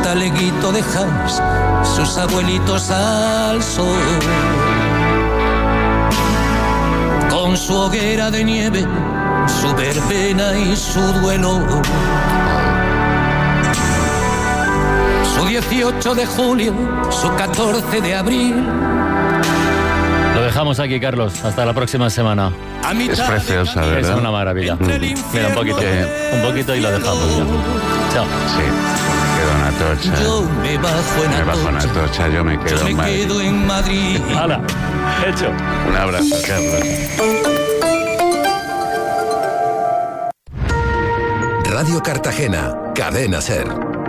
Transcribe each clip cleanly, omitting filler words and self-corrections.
taleguito de Hans, sus abuelitos al sol. Con su hoguera de nieve, su verbena y su duelo. Su 18 de julio, su 14 de abril. Lo dejamos aquí, Carlos. Hasta la próxima semana. Es preciosa, ¿verdad? Es una maravilla. Mira, un poquito y lo dejamos ya. Chao. Sí, me quedo en Atocha. Yo me bajo en Atocha, yo me quedo en Madrid. Quedo en Madrid. ¡Hala! Hecho. Un abrazo, Carlos. Radio Cartagena, Cadena SER.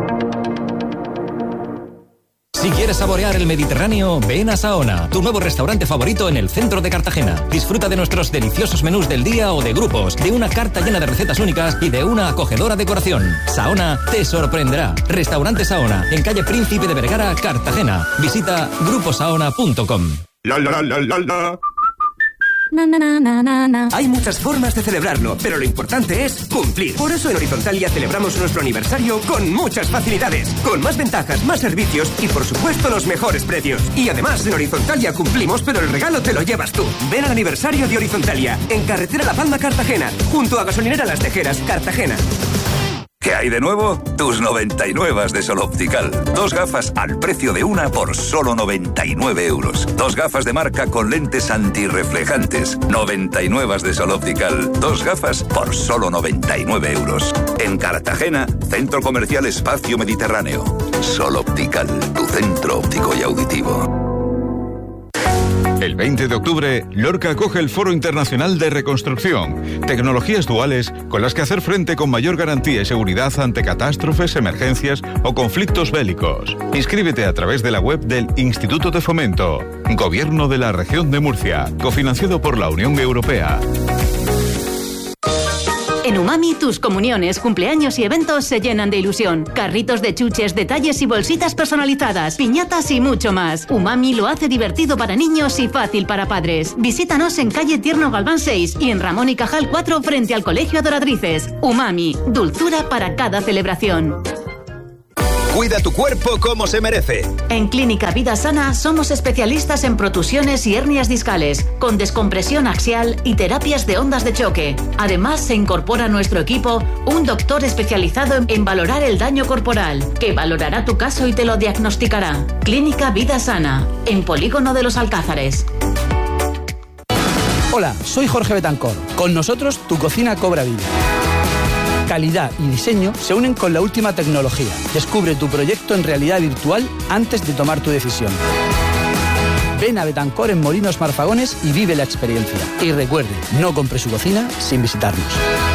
Si quieres saborear el Mediterráneo, ven a Saona, tu nuevo restaurante favorito en el centro de Cartagena. Disfruta de nuestros deliciosos menús del día o de grupos, de una carta llena de recetas únicas y de una acogedora decoración. Saona te sorprenderá. Restaurante Saona, en calle Príncipe de Vergara, Cartagena. Visita gruposaona.com. La la la la la. Na, na, na, na, na, na. Hay muchas formas de celebrarlo, pero lo importante es cumplir. Por eso en Horizontalia celebramos nuestro aniversario con muchas facilidades, con más ventajas, más servicios y por supuesto los mejores precios. Y además en Horizontalia cumplimos, pero el regalo te lo llevas tú. Ven al aniversario de Horizontalia, en carretera La Palma, Cartagena, junto a gasolinera Las Tejeras, Cartagena. ¿Qué hay de nuevo? Tus 99 de Sol Optical. 2 gafas al precio de una por solo 99 euros. 2 gafas de marca con lentes antirreflejantes. 99 de Sol Optical. 2 gafas por solo 99 euros. En Cartagena, Centro Comercial Espacio Mediterráneo. Sol Optical, tu centro óptico y auditivo. El 20 de octubre, Lorca acoge el Foro Internacional de Reconstrucción. Tecnologías duales con las que hacer frente con mayor garantía y seguridad ante catástrofes, emergencias o conflictos bélicos. Inscríbete a través de la web del Instituto de Fomento. Gobierno de la Región de Murcia. Cofinanciado por la Unión Europea. En Umami, tus comuniones, cumpleaños y eventos se llenan de ilusión. Carritos de chuches, detalles y bolsitas personalizadas, piñatas y mucho más. Umami lo hace divertido para niños y fácil para padres. Visítanos en calle Tierno Galván 6 y en Ramón y Cajal 4 frente al Colegio Adoratrices. Umami, dulzura para cada celebración. Cuida tu cuerpo como se merece. En Clínica Vida Sana somos especialistas en protusiones y hernias discales, con descompresión axial y terapias de ondas de choque. Además, se incorpora a nuestro equipo un doctor especializado en valorar el daño corporal, que valorará tu caso y te lo diagnosticará. Clínica Vida Sana, en Polígono de los Alcázares. Hola, soy Jorge Betancor. Con nosotros, tu cocina cobra vida. Calidad y diseño se unen con la última tecnología. Descubre tu proyecto en realidad virtual antes de tomar tu decisión. Ven a Betancor en Molinos Marfagones y vive la experiencia. Y recuerde, no compre su cocina sin visitarnos.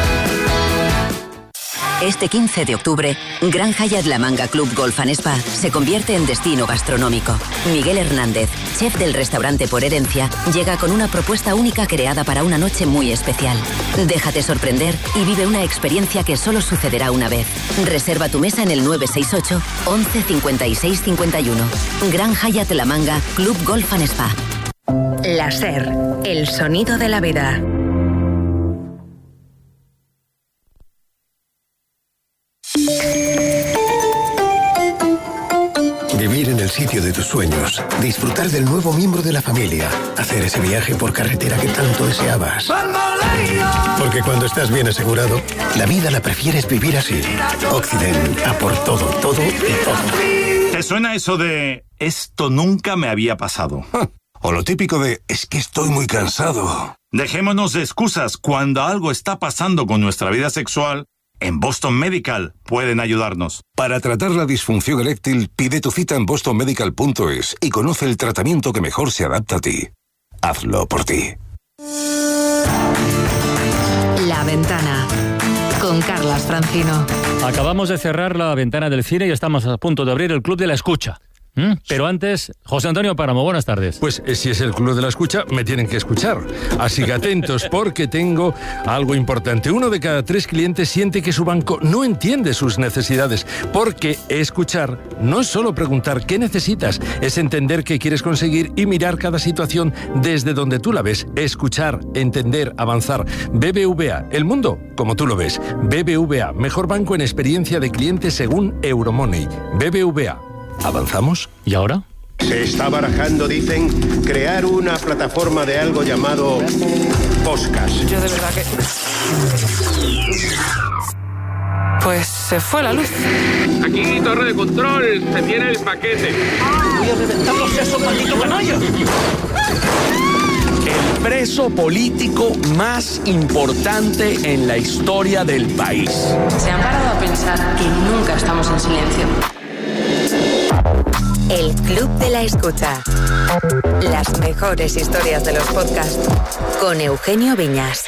Este 15 de octubre, Gran Hyatt La Manga Club Golf & Spa se convierte en destino gastronómico. Miguel Hernández, chef del restaurante Por Herencia, llega con una propuesta única creada para una noche muy especial. Déjate sorprender y vive una experiencia que solo sucederá una vez. Reserva tu mesa en el 968 11 56 51. Gran Hyatt La Manga Club Golf & Spa. La SER, el sonido de la vida. Vivir en el sitio de tus sueños, disfrutar del nuevo miembro de la familia, hacer ese viaje por carretera que tanto deseabas. Porque cuando estás bien asegurado, la vida la prefieres vivir así. Occident, a por todo, todo y todo. ¿Te suena eso de esto nunca me había pasado? O lo típico de es que estoy muy cansado. Dejémonos de excusas. Cuando algo está pasando con nuestra vida sexual, en Boston Medical pueden ayudarnos. Para tratar la disfunción eréctil, pide tu cita en bostonmedical.es y conoce el tratamiento que mejor se adapta a ti. Hazlo por ti. La Ventana, con Carlas Francino. Acabamos de cerrar la ventana del cine y estamos a punto de abrir el Club de la Escucha. Pero antes, José Antonio Páramo, buenas tardes. Pues si es el Club de la Escucha, me tienen que escuchar. Así que atentos, porque tengo algo importante. 1 de cada 3 clientes siente que su banco no entiende sus necesidades, porque escuchar no es solo preguntar qué necesitas, es entender qué quieres conseguir y mirar cada situación desde donde tú la ves. Escuchar, entender, avanzar. BBVA, el mundo como tú lo ves. BBVA, mejor banco en experiencia de cliente según Euromoney. BBVA. ¿Avanzamos? ¿Y ahora? Se está barajando, dicen, crear una plataforma de algo llamado podcast. Yo de verdad que... Pues se fue la luz. Aquí, torre de control, se tiene el paquete. Voy a reventar los sesos, maldito canalla. El preso político más importante en la historia del país. ¿Se han parado a pensar que nunca estamos en silencio? El Club de la Escucha. Las mejores historias de los podcasts con Eugenio Viñas.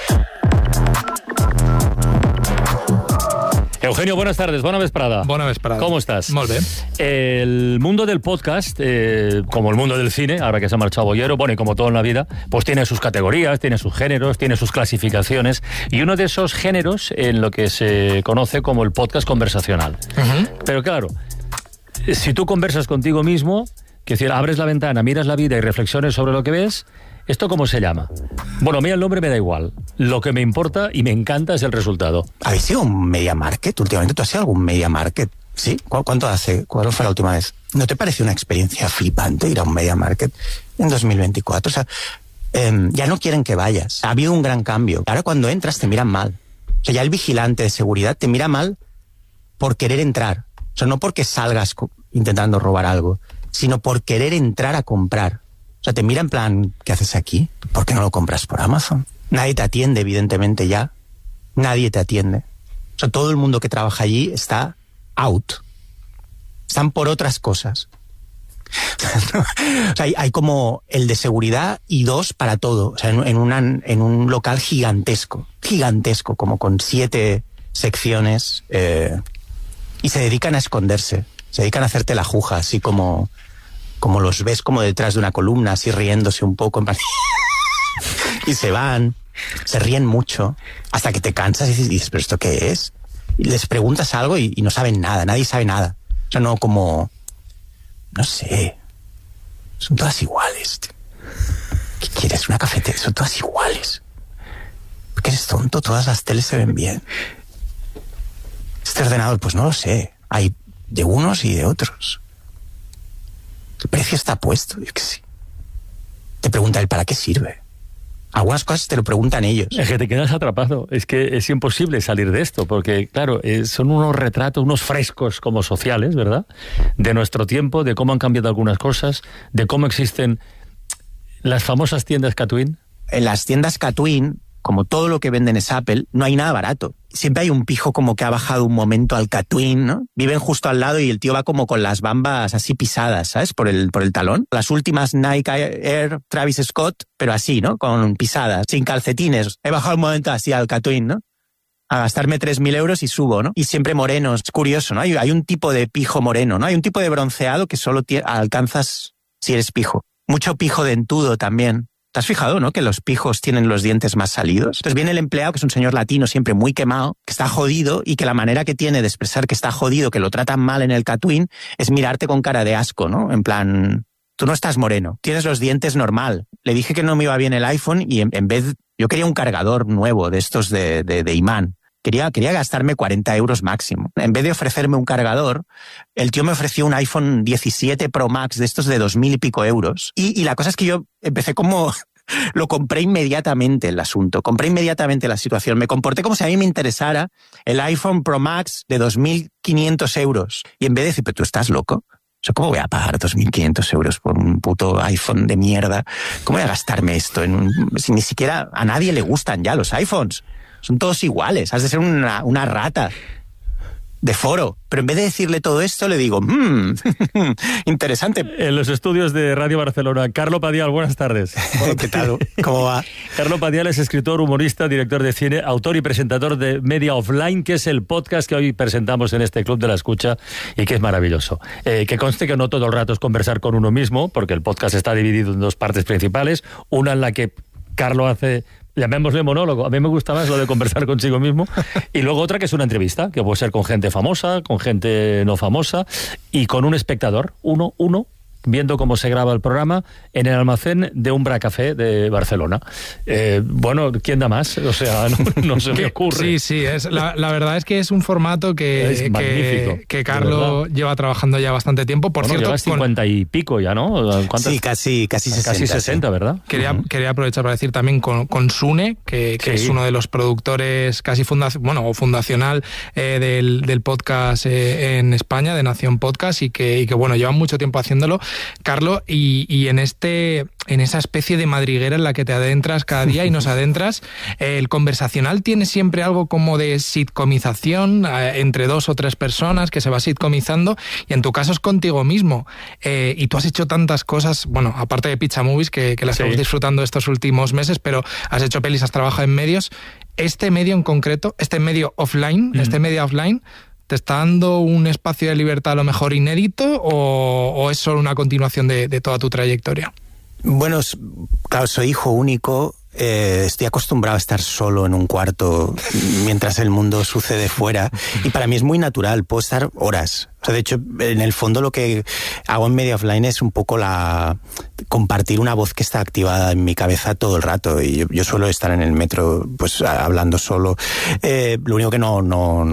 Eugenio, buenas tardes, bona vesprada. Bona vesprada. ¿Cómo estás? Molt bé. El mundo del podcast, como el mundo del cine, ahora que se ha marchado Bollero, bueno, y como todo en la vida, pues tiene sus categorías, tiene sus géneros, tiene sus clasificaciones, y uno de esos géneros en lo que se conoce como el podcast conversacional. Pero claro, si tú conversas contigo mismo, que decir, abres la ventana, miras la vida y reflexiones sobre lo que ves, ¿esto cómo se llama? Bueno, a mí el nombre me da igual. Lo que me importa y me encanta es el resultado. ¿Habéis sido un media market últimamente? ¿Tú has sido algún media market? ¿Sí? ¿Cuánto hace? ¿Cuál fue la última vez? ¿No te pareció una experiencia flipante ir a un media market en 2024? O sea, ya no quieren que vayas. Ha habido un gran cambio. Ahora cuando entras te miran mal. O sea, ya el vigilante de seguridad te mira mal por querer entrar. O sea, no porque salgas intentando robar algo, sino por querer entrar a comprar. O sea, te mira en plan, ¿qué haces aquí? ¿Por qué no lo compras por Amazon? Nadie te atiende, evidentemente, ya. Nadie te atiende. O sea, todo el mundo que trabaja allí está out. Están por otras cosas. O sea, hay como el de seguridad y 2 para todo. O sea, en un local gigantesco, como con 7 secciones, y se dedican a esconderse. Se dedican a hacerte la juja, así como los ves como detrás de una columna, así riéndose un poco. Y se van, se ríen mucho, hasta que te cansas y dices, ¿pero esto qué es? Y les preguntas algo y no saben nada, nadie sabe nada. O sea, no como... No sé. Son todas iguales. ¿Qué quieres? ¿Una cafetería? Son todas iguales. ¿Por qué eres tonto? Todas las teles se ven bien. Este ordenador, pues no lo sé. Hay de unos y de otros. El precio está puesto, yo qué sé. Te pregunta él, ¿para qué sirve? Algunas cosas te lo preguntan ellos. Es que te quedas atrapado. Es que es imposible salir de esto, porque, claro, son unos retratos, unos frescos como sociales, ¿verdad? De nuestro tiempo, de cómo han cambiado algunas cosas, de cómo existen las famosas tiendas Catwin. En las tiendas Catwin, como todo lo que venden es Apple, no hay nada barato. Siempre hay un pijo como que ha bajado un momento al Catwin, ¿no? Viven justo al lado y el tío va como con las bambas así pisadas, ¿sabes? Por el talón. Las últimas Nike Air Travis Scott, pero así, ¿no? Con pisadas, sin calcetines. He bajado un momento así al Catwin, ¿no? A gastarme 3.000 euros y subo, ¿no? Y siempre morenos. Es curioso, ¿no? Hay un tipo de pijo moreno, ¿no? Hay un tipo de bronceado que solo alcanzas si eres pijo. Mucho pijo dentudo también. ¿Te has fijado, no? Que los pijos tienen los dientes más salidos. Entonces viene el empleado, que es un señor latino siempre muy quemado, que está jodido y que la manera que tiene de expresar que está jodido, que lo tratan mal en el Catwin, es mirarte con cara de asco, ¿no? En plan, tú no estás moreno, tienes los dientes normal. Le dije que no me iba bien el iPhone y en vez... Yo quería un cargador nuevo de estos de imán. Quería gastarme 40 euros máximo. En vez de ofrecerme un cargador, el tío me ofreció un iPhone 17 Pro Max de estos de 2.000 y pico euros. Y la cosa es que yo empecé como... Lo compré inmediatamente el asunto. Compré inmediatamente la situación. Me comporté como si a mí me interesara el iPhone Pro Max de 2.500 euros. Y en vez de decir, pero tú estás loco. O sea, ¿cómo voy a pagar 2.500 euros por un puto iPhone de mierda? ¿Cómo voy a gastarme esto si ni siquiera a nadie le gustan ya los iPhones? Son todos iguales, has de ser una rata. de foro. Pero en vez de decirle todo esto, le digo, interesante. En los estudios de Radio Barcelona, Carlo Padial, buenas tardes. ¿Qué tal? ¿Cómo va? Carlo Padial es escritor, humorista, director de cine, autor y presentador de Media Offline, que es el podcast que hoy presentamos en este Club de la Escucha y que es maravilloso. Que conste que no todo el rato es conversar con uno mismo, porque el podcast está dividido en dos partes principales. Una en la que Carlo hace, llamémosle monólogo, a mí me gusta más lo de conversar consigo mismo, y luego otra que es una entrevista, que puede ser con gente famosa, con gente no famosa, y con un espectador, uno, viendo cómo se graba el programa en el almacén de Umbra Café de Barcelona. Bueno, ¿quién da más? O sea, no se me ocurre. Sí, la verdad es que es un formato que Carlo lleva trabajando ya bastante tiempo. Por cierto, llevas 50 y pico ya, ¿no? ¿Cuántas? Sí, casi 60. Casi 60, sí. ¿Verdad? Quería aprovechar para decir también con Sune, que es uno de los productores casi fundacional del podcast en España, de Nación Podcast, y que bueno, llevan mucho tiempo haciéndolo, Carlo, y en esa especie de madriguera en la que te adentras cada día y nos adentras, el conversacional tiene siempre algo como de sitcomización entre 2 o 3 personas que se va sitcomizando, y en tu caso es contigo mismo, y tú has hecho tantas cosas, bueno, aparte de Pizza Movies que las estamos disfrutando estos últimos meses, pero has hecho pelis, has trabajado en medios. Este medio en concreto, este medio offline, este Media Offline, ¿te está dando un espacio de libertad a lo mejor inédito o es solo una continuación de toda tu trayectoria? Bueno, claro, soy hijo único. Estoy acostumbrado a estar solo en un cuarto mientras el mundo sucede fuera, y para mí es muy natural, puedo estar horas. O sea, de hecho, en el fondo lo que hago en Media Offline es un poco compartir una voz que está activada en mi cabeza todo el rato, y yo suelo estar en el metro pues hablando solo. Lo único que no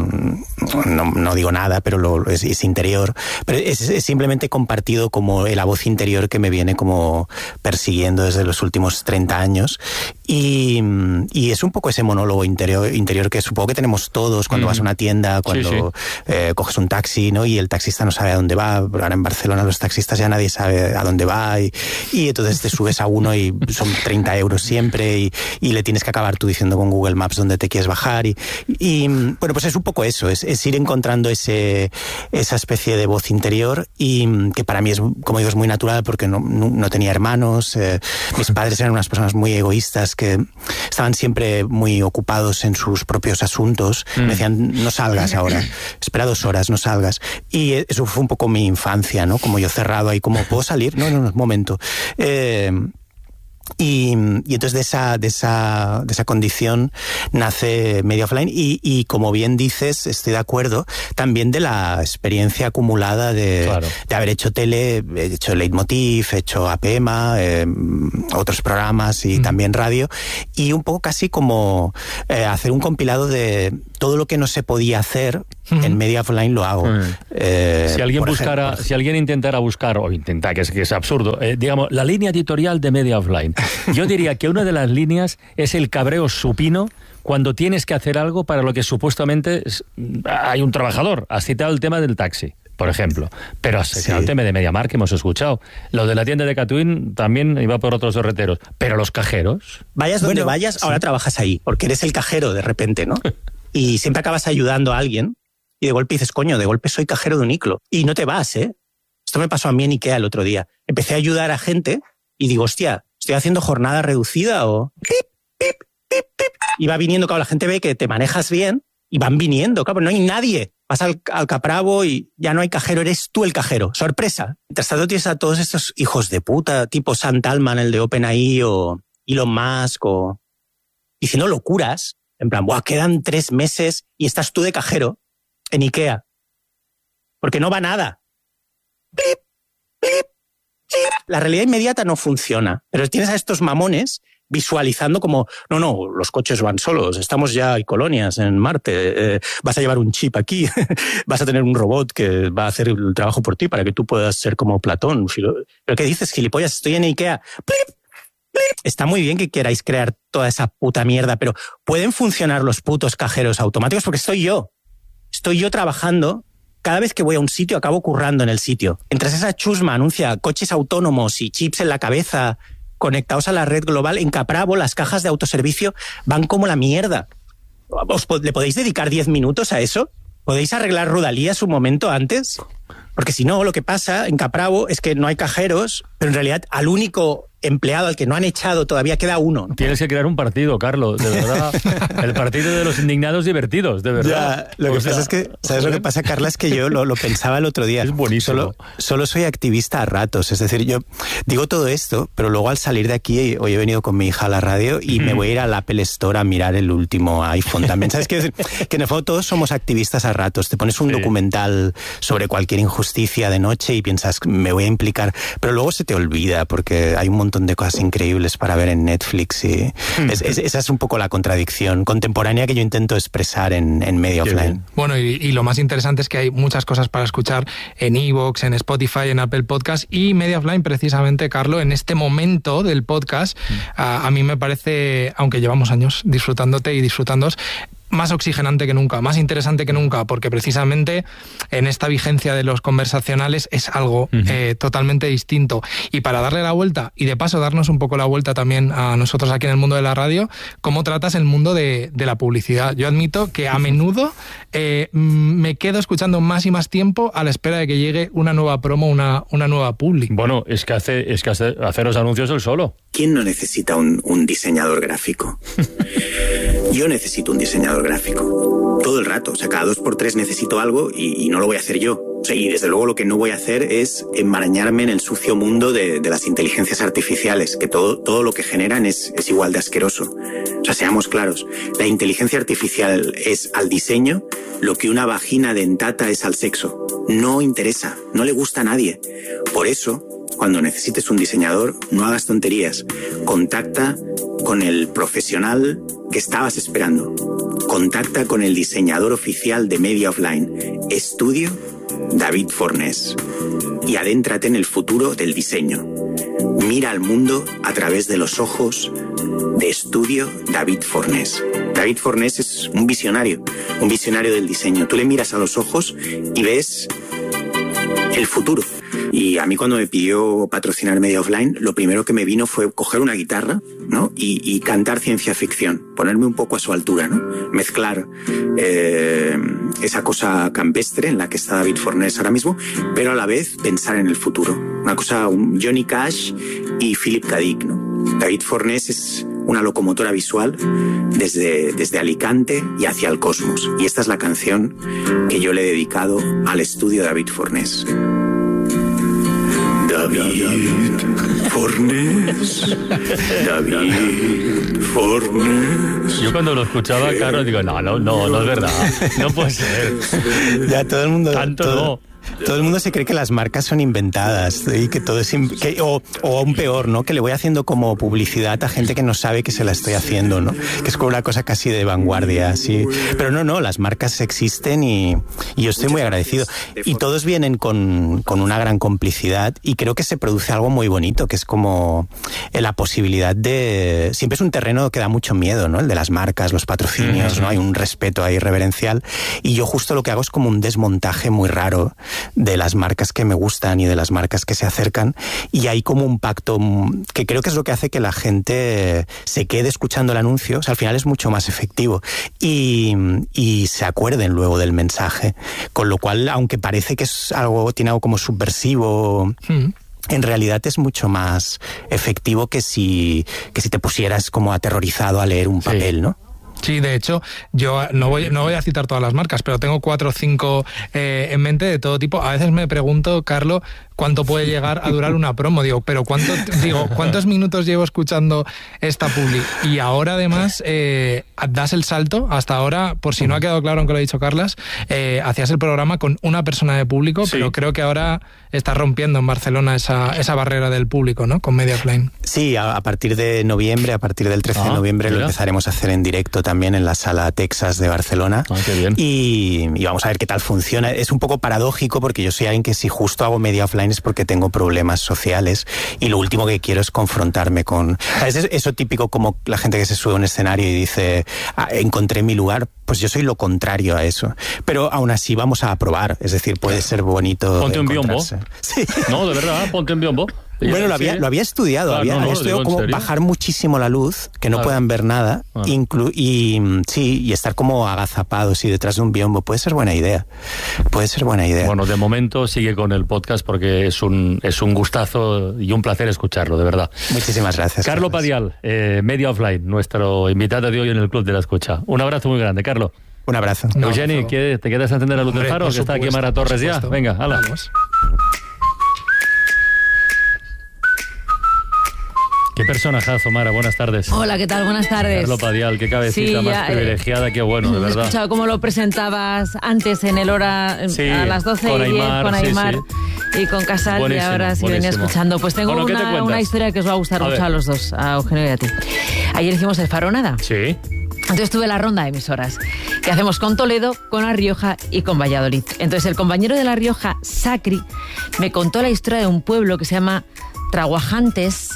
digo nada, pero es interior, pero es simplemente compartido como la voz interior que me viene como persiguiendo desde los últimos 30 años. Y es un poco ese monólogo interior que supongo que tenemos todos cuando vas a una tienda, cuando coges un taxi, ¿no? Y el taxista no sabe a dónde va. Ahora en Barcelona los taxistas ya nadie sabe a dónde va, y entonces te subes a uno y son 30 euros siempre, y le tienes que acabar tú diciendo con Google Maps dónde te quieres bajar, y bueno, pues es un poco eso, es ir encontrando esa especie de voz interior, y que para mí es, como digo, es muy natural porque no tenía hermanos, mis padres eran unas personas muy egoístas que estaban siempre muy ocupados en sus propios asuntos. Me decían, no salgas ahora, espera 2 horas, no salgas. Y eso fue un poco mi infancia, ¿no? Como yo cerrado ahí, como, ¿puedo salir? No, un momento. Y entonces de esa condición nace Media Offline, y como bien dices, estoy de acuerdo, también de la experiencia acumulada de haber hecho tele, he hecho Leitmotiv, he hecho APEMA, otros programas y también radio, y un poco casi como hacer un compilado de todo lo que no se podía hacer en Media Offline lo hago. Si alguien intentara buscar, o intentar, que es absurdo, digamos, la línea editorial de Media Offline, yo diría que una de las líneas es el cabreo supino cuando tienes que hacer algo para lo que supuestamente hay un trabajador. Has citado el tema del taxi, por ejemplo, pero has citado el tema de MediaMarkt que hemos escuchado. Lo de la tienda de Catuín también iba por otros derreteros. Pero los cajeros... Vayas donde vayas, ahora trabajas ahí, porque eres el cajero de repente, ¿no? Y siempre acabas ayudando a alguien, y de golpe dices, coño, de golpe soy cajero de un Iclo. Y no te vas, ¿eh? Esto me pasó a mí en Ikea el otro día. Empecé a ayudar a gente y digo, hostia, ¿estoy haciendo jornada reducida o...? Pip, pip, pip, pip. Y va viniendo, claro, la gente ve que te manejas bien y van viniendo, claro, no hay nadie. Vas al Capravo y ya no hay cajero, eres tú el cajero. ¡Sorpresa! Mientras tanto tienes a todos estos hijos de puta, tipo Sam Altman, el de OpenAI, o Elon Musk, o... diciendo locuras, en plan, ¡buah, quedan 3 meses y estás tú de cajero en Ikea! Porque no va nada. ¡Plip, plip! La realidad inmediata no funciona, pero tienes a estos mamones visualizando como, no, los coches van solos, estamos ya, hay colonias en Marte, vas a llevar un chip aquí, vas a tener un robot que va a hacer el trabajo por ti para que tú puedas ser como Platón. ¿Pero qué dices, gilipollas? Estoy en Ikea. ¡Plip! ¡Plip! Está muy bien que queráis crear toda esa puta mierda, pero ¿pueden funcionar los putos cajeros automáticos? Porque estoy yo trabajando. Cada vez que voy a un sitio acabo currando en el sitio. Mientras esa chusma anuncia coches autónomos y chips en la cabeza conectados a la red global, en Capravo las cajas de autoservicio van como la mierda. ¿Le podéis dedicar 10 minutos a eso? ¿podéis arreglar Rodalías un momento antes? Porque si no, lo que pasa en Capravo es que no hay cajeros, pero en realidad al único empleado al que no han echado todavía queda uno. Tienes que crear un partido, Carlos, de verdad. El partido de los indignados divertidos, de verdad. Ya, lo que pasa es que, ¿sabes lo que pasa, Carla? Es que yo lo pensaba el otro día. Es buenísimo. Solo soy activista a ratos. Es decir, yo digo todo esto, pero luego al salir de aquí, hoy he venido con mi hija a la radio y me voy a ir al Apple Store a mirar el último iPhone también. ¿Sabes qué decir? Que en el fondo todos somos activistas a ratos. Te pones un documental sobre cualquier injusticia de noche y piensas, me voy a implicar, pero luego se te olvida porque hay un montón de cosas increíbles para ver en Netflix y esa es un poco la contradicción contemporánea que yo intento expresar en Media Offline. Bueno, y lo más interesante es que hay muchas cosas para escuchar en iVoox, en Spotify, en Apple Podcast y Media Offline, precisamente, Carlo, en este momento del podcast, a mí me parece, aunque llevamos años disfrutándote y disfrutándoos, más oxigenante que nunca, más interesante que nunca, porque precisamente en esta vigencia de los conversacionales es algo totalmente distinto. Y para darle la vuelta, y de paso darnos un poco la vuelta también a nosotros aquí en el mundo de la radio, ¿cómo tratas el mundo de la publicidad? Yo admito que a menudo me quedo escuchando más y más tiempo a la espera de que llegue una nueva promo, una nueva publi. Bueno, es que hace los anuncios él solo. ¿Quién no necesita un diseñador gráfico? Yo necesito un diseñador gráfico. Todo el rato. O sea, cada 2x3 necesito algo y no lo voy a hacer yo. O sea, y desde luego lo que no voy a hacer es enmarañarme en el sucio mundo de las inteligencias artificiales, que todo lo que generan es igual de asqueroso. O sea, seamos claros. La inteligencia artificial es al diseño lo que una vagina dentata es al sexo. No interesa. No le gusta a nadie. Por eso, cuando necesites un diseñador, no hagas tonterías. Contacta con el profesional que estabas esperando. Contacta con el diseñador oficial de Media Offline. Estudio David Fornés. Y adéntrate en el futuro del diseño. Mira al mundo a través de los ojos de Estudio David Fornés. David Fornés es un visionario del diseño. Tú le miras a los ojos y ves el futuro. Y a mí cuando me pidió patrocinar Media Offline, lo primero que me vino fue coger una guitarra, ¿no? y cantar ciencia ficción, ponerme un poco a su altura, ¿no? Mezclar esa cosa campestre en la que está David Fornés ahora mismo, pero a la vez pensar en el futuro. Una cosa, un Johnny Cash y Philip K. Dick, ¿no? David Fornés es una locomotora visual desde Alicante y hacia el cosmos. Y esta es la canción que yo le he dedicado al estudio David Fornés. David Fornés, David Fornés. Yo cuando lo escuchaba, Carlos, digo, no es verdad, no puede ser. Ya todo el mundo... Tanto no. Todo el mundo se cree que las marcas son inventadas y que todo es o aún peor, ¿no? Que le voy haciendo como publicidad a gente que no sabe que se la estoy haciendo, ¿no? Que es como una cosa casi de vanguardia, así. Pero no, las marcas existen y yo estoy muy agradecido. Y todos vienen con una gran complicidad y creo que se produce algo muy bonito, que es como la posibilidad de... Siempre es un terreno que da mucho miedo, ¿no? El de las marcas, los patrocinios, ¿no? Hay un respeto ahí reverencial y yo justo lo que hago es como un desmontaje muy raro de las marcas que me gustan y de las marcas que se acercan y hay como un pacto que creo que es lo que hace que la gente se quede escuchando el anuncio. O sea, al final es mucho más efectivo y se acuerden luego del mensaje, con lo cual, aunque parece que es tiene algo como subversivo, en realidad es mucho más efectivo que si te pusieras como aterrorizado a leer un papel, ¿no? Sí, de hecho, yo no voy a citar todas las marcas, pero tengo 4 o 5 en mente de todo tipo. A veces me pregunto, Carlo, ¿cuánto puede llegar a durar una promo? Digo, pero ¿cuántos minutos llevo escuchando esta publi? Y ahora además das el salto. Hasta ahora, por si no ha quedado claro aunque lo ha dicho Carlas, hacías el programa con una persona de público, sí. Pero creo que ahora estás rompiendo en Barcelona esa barrera del público, ¿no? Con Media Offline. Sí, a partir de noviembre, a partir del 13 de noviembre lo empezaremos a hacer en directo también en la Sala Texas de Barcelona. Qué bien. Y vamos a ver qué tal funciona. Es un poco paradójico porque yo soy alguien que si justo hago Media Offline es porque tengo problemas sociales y lo último que quiero es confrontarme con... ¿Sabes? Eso típico como la gente que se sube a un escenario y dice encontré mi lugar. Pues yo soy lo contrario a eso. Pero aún así vamos a probar. Es decir, puede ser bonito. Ponte un biombo. Sí. No, de verdad, ponte un biombo. Bueno, lo había estudiado. Claro, había estudiado cómo bajar muchísimo la luz, que no puedan ver nada, y estar como agazapados y detrás de un biombo. Puede ser buena idea. Bueno, de momento sigue con el podcast porque es un gustazo y un placer escucharlo, de verdad. Muchísimas gracias. Carlo Padial, Media Offline, nuestro invitado de hoy en el Club de la Escucha. Un abrazo muy grande, Carlo. Un abrazo. Eugeni, ¿te quedas a encender la luz del faro? Que está aquí Mara Torres ya. Venga, hala. Vamos. Qué personajazo, Mara, buenas tardes. Hola, ¿qué tal? Buenas tardes. Carlo Padial, qué cabecita más privilegiada, qué bueno, de verdad. He escuchado cómo lo presentabas antes en el hora, a las 12 con y 10, Aymar, con Aymar y con Casal, buenísimo, y ahora sí venía escuchando. Pues tengo una historia que os va a gustar mucho a los dos, a Eugenio y a ti. Ayer hicimos el Faro Nada. Sí. Entonces tuve la ronda de emisoras que hacemos con Toledo, con La Rioja y con Valladolid. Entonces el compañero de La Rioja, Sacri, me contó la historia de un pueblo que se llama Treguajantes,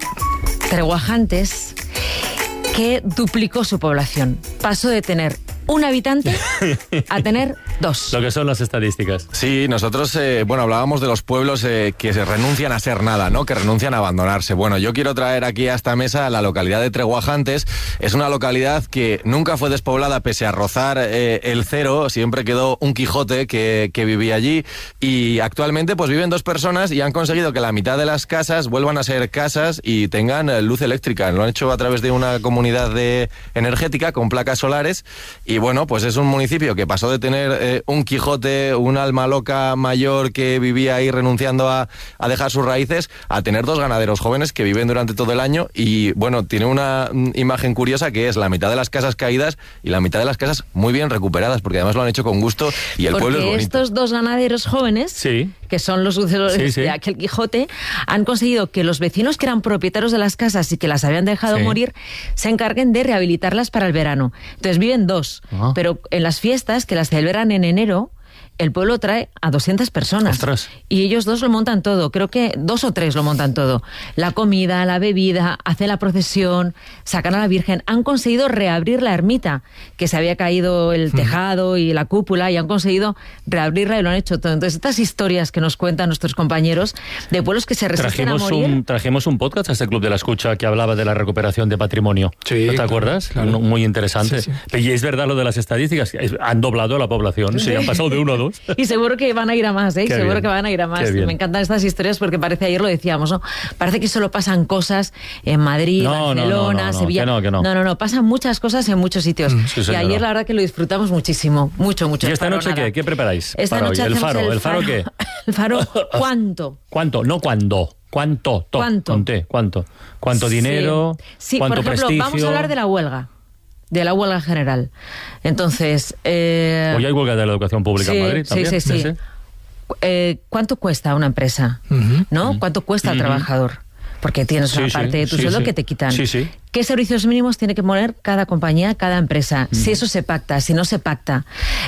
que duplicó su población. Pasó de tener un habitante a tener 2. Lo que son las estadísticas. Sí, nosotros, hablábamos de los pueblos que se renuncian a ser nada, ¿no? Que renuncian a abandonarse. Bueno, yo quiero traer aquí a esta mesa la localidad de Treguajantes. Es una localidad que nunca fue despoblada pese a rozar el cero. Siempre quedó un Quijote que vivía allí. Y actualmente pues viven 2 personas y han conseguido que la mitad de las casas vuelvan a ser casas y tengan luz eléctrica. Lo han hecho a través de una comunidad energética con placas solares. Y bueno, pues es un municipio que pasó de tener un Quijote, un alma loca mayor que vivía ahí renunciando a dejar sus raíces, a tener 2 ganaderos jóvenes que viven durante todo el año. Y bueno, tiene una imagen curiosa que es la mitad de las casas caídas y la mitad de las casas muy bien recuperadas, porque además lo han hecho con gusto y el pueblo es bonito. Porque estos 2 ganaderos jóvenes, que son los sucesores de aquel Quijote, han conseguido que los vecinos que eran propietarios de las casas y que las habían dejado morir se encarguen de rehabilitarlas para el verano. Entonces viven 2. Pero en las fiestas, que las celebran en enero, el pueblo trae a 200 personas. ¡Ostras! Y ellos 2 lo montan todo, creo que 2 o 3 lo montan todo. La comida, la bebida, hacen la procesión, sacan a la Virgen. Han conseguido reabrir la ermita, que se había caído el tejado y la cúpula, y han conseguido reabrirla y lo han hecho todo. Entonces, estas historias que nos cuentan nuestros compañeros de pueblos que se resisten a morir... Trajimos un podcast a este Club de la Escucha que hablaba de la recuperación de patrimonio. Sí, ¿No te acuerdas? Claro. Muy interesante. Sí. Y es verdad lo de las estadísticas. Han doblado la población. Sí, han pasado de 1 a 2. Y seguro que van a ir a más, ¿eh? Seguro que van a ir a más. Me encantan estas historias porque parece, ayer lo decíamos, ¿no? Parece que solo pasan cosas en Madrid, Barcelona, Sevilla. Que no. No, pasan muchas cosas en muchos sitios. Y ayer la verdad que lo disfrutamos muchísimo. Mucho. ¿Y esta noche qué? ¿Qué preparáis? Esta noche el faro. ¿El faro qué? El faro, ¿cuánto? ¿Cuánto? No cuándo. ¿Cuánto? ¿Cuánto dinero? Sí, ¿cuánto por ejemplo, prestigio? vamos a hablar de la huelga. De la huelga general. Entonces... Hoy hay huelga de la educación pública en Madrid también. Sí. ¿Cuánto cuesta una empresa? ¿No? ¿Cuánto cuesta al trabajador? Porque tienes una parte de tu sueldo que te quitan. ¿Qué servicios mínimos tiene que poner cada compañía, cada empresa? Si eso se pacta, si no se pacta.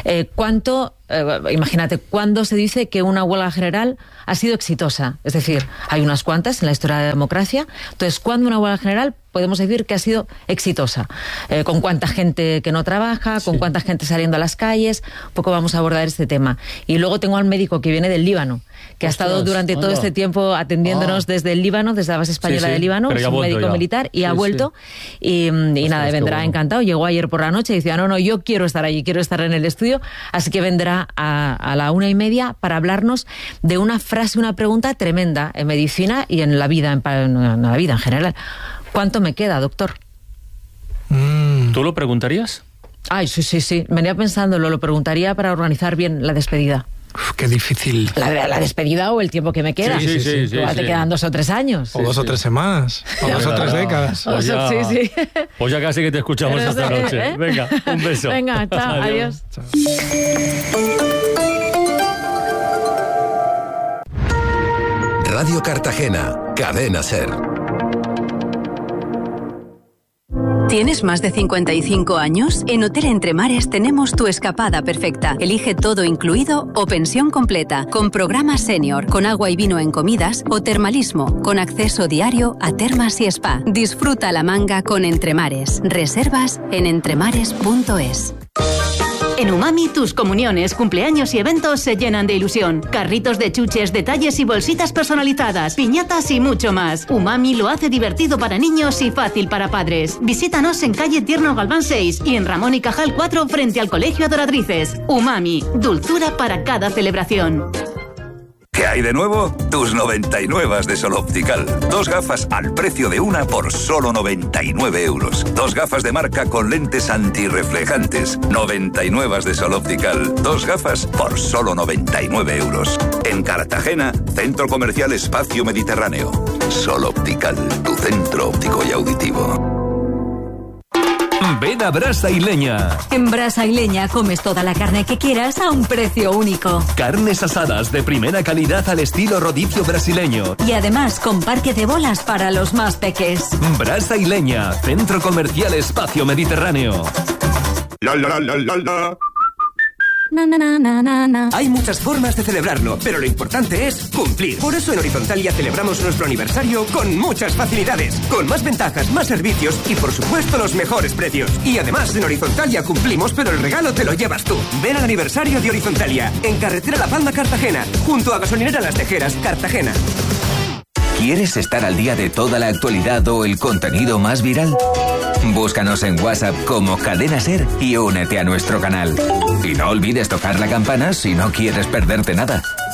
Imagínate, ¿cuándo se dice que una huelga general ha sido exitosa? Es decir, hay unas cuantas en la historia de la democracia. Entonces, ¿cuándo una huelga general podemos decir que ha sido exitosa? ¿Con cuánta gente que no trabaja? ¿Con cuánta gente saliendo a las calles? Un poco vamos a abordar este tema. Y luego tengo al médico que viene del Líbano, que ha estado durante todo este tiempo atendiéndonos desde el Líbano, desde la base española del Líbano, es un médico militar, y ha vuelto. Y nada, vendrá encantado. Llegó ayer por la noche y decía, no, yo quiero estar allí, quiero estar en el estudio, así que vendrá a la 1:30 para hablarnos de una frase, una pregunta tremenda en medicina y en la vida, en la vida en general. ¿Cuánto me queda, doctor? ¿Tú lo preguntarías? Ay, sí. Venía pensándolo, lo preguntaría para organizar bien la despedida. Uf, qué difícil. La despedida o el tiempo que me queda. Sí. Te quedan 2 o 3 años. O 2 o 3 semanas. O 2 o 3 décadas. Pues ya casi que te escuchamos esta noche. Venga, un beso. Venga, chao, adiós. Chao. Radio Cartagena, Cadena SER. ¿Tienes más de 55 años? En Hotel Entre Mares tenemos tu escapada perfecta. Elige todo incluido o pensión completa, con programa senior, con agua y vino en comidas, o termalismo, con acceso diario a termas y spa. Disfruta la manga con Entre Mares. Reservas en entremares.es. En Umami, tus comuniones, cumpleaños y eventos se llenan de ilusión. Carritos de chuches, detalles y bolsitas personalizadas, piñatas y mucho más. Umami lo hace divertido para niños y fácil para padres. Visítanos en calle Tierno Galván 6 y en Ramón y Cajal 4 frente al Colegio Adoratrices. Umami, dulzura para cada celebración. ¿Qué hay de nuevo? Tus 99 de Sol Optical. 2 gafas al precio de una por solo 99 euros. 2 gafas de marca con lentes antirreflejantes. 99 de Sol Optical. 2 gafas por solo 99 euros. En Cartagena, Centro Comercial Espacio Mediterráneo. Sol Optical, tu centro óptico y auditivo. Ven a Brasa y Leña. En Brasa y Leña comes toda la carne que quieras a un precio único. Carnes asadas de primera calidad al estilo rodicio brasileño. Y además con parque de bolas para los más peques. Brasa y Leña, Centro Comercial Espacio Mediterráneo. Hay muchas formas de celebrarlo, pero lo importante es cumplir. Por eso en Horizontalia celebramos nuestro aniversario con muchas facilidades, con más ventajas, más servicios y por supuesto los mejores precios. Y además en Horizontalia cumplimos, pero el regalo te lo llevas tú. Ven al aniversario de Horizontalia, en Carretera La Palma, Cartagena, junto a Gasolinera Las Tejeras, Cartagena. ¿Quieres estar al día de toda la actualidad o el contenido más viral? Búscanos en WhatsApp como Cadena Ser y únete a nuestro canal. Y no olvides tocar la campana si no quieres perderte nada.